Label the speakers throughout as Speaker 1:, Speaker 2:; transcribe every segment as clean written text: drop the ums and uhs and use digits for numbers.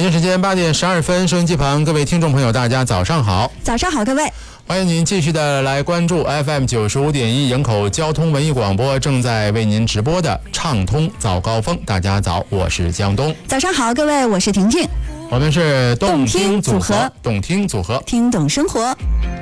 Speaker 1: 北京时间8点12分，收音机旁各位听众朋友，大家早上好。
Speaker 2: 早上好，各位。
Speaker 1: 欢迎您继续的来关注 FM 95.1营口交通文艺广播正在为您直播的畅通早高峰。大家早，我是江东。
Speaker 2: 早上好，各位，我是婷婷。
Speaker 1: 我们是动听组合，
Speaker 2: 听懂生活。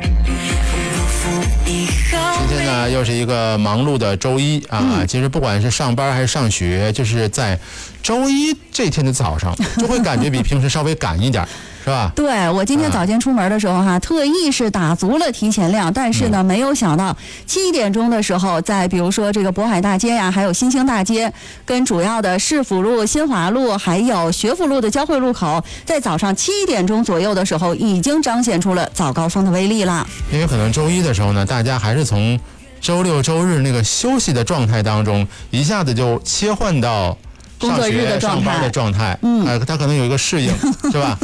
Speaker 1: 今天呢，又是一个忙碌的周一啊！其实不管是上班还是上学，就是在周一这天的早上，就会感觉比平时稍微赶一点。是吧？
Speaker 2: 对，我今天早间出门的时候特意是打足了提前量，但是呢，没有想到7点钟的时候，在比如说这个渤海大街呀，还有新兴大街，跟主要的市府路、新华路还有学府路的交汇路口，在早上7点钟左右的时候，已经彰显出了早高峰的威力了。
Speaker 1: 因为可能周一的时候呢，大家还是从周六周日那个休息的状态当中，一下子就切换到
Speaker 2: 工作日的状态、
Speaker 1: 上班的状态，他可能有一个适应，是吧？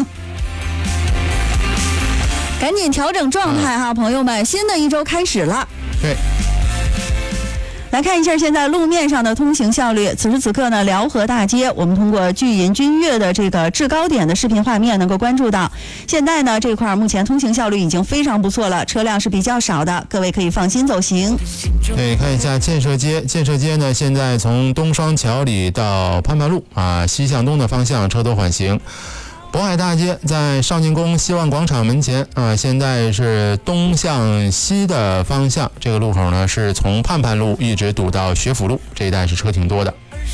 Speaker 2: 赶紧调整状态哈，朋友们，新的一周开始了。
Speaker 1: 对。
Speaker 2: 来看一下现在路面上的通行效率。此时此刻呢，辽河大街，我们通过巨银君悦的这个制高点的视频画面能够关注到，现在呢这块目前通行效率已经非常不错了，车辆是比较少的，各位可以放心走行。
Speaker 1: 对，看一下建设街呢，现在从东双桥里到盼盼路西向东的方向车多缓行。渤海大街在少宁宫希望广场门前现在是东向西的方向，这个路口呢是从盼盼路一直堵到学府路，这一带是车挺多的。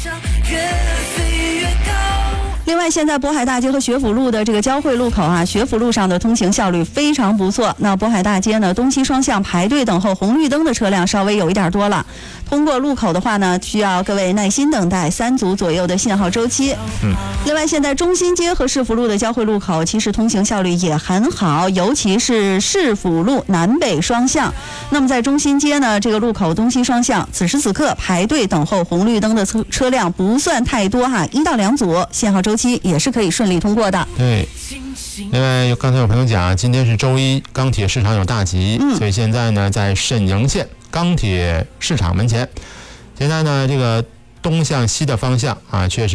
Speaker 2: 另外，现在渤海大街和学府路的这个交汇路口学府路上的通行效率非常不错。那渤海大街呢，东西双向排队等候红绿灯的车辆稍微有一点多了。通过路口的话呢，需要各位耐心等待3组左右的信号周期。另外，现在中心街和市府路的交汇路口其实通行效率也很好，尤其是市府路南北双向。那么在中心街呢，这个路口东西双向，此时此刻排队等候红绿灯的车辆不算太多1到2组，信号周期也是可以顺利通过的。
Speaker 1: 对。另外，刚才有朋友讲，今天是周一，钢铁市场有大集，所以现在呢，在沈阳县钢铁市场门前，现在呢，这个东向西的方向确实